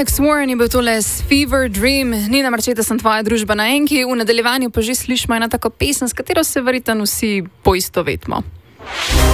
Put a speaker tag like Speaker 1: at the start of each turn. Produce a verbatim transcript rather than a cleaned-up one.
Speaker 1: Alex Warren je bil tole s Fever Dream, Nina Marčeta, sem tvoja družba na Enki, v nadaljevanju pa že slišimo ena tako pesem, s katero se verjetno vsi poistovetimo.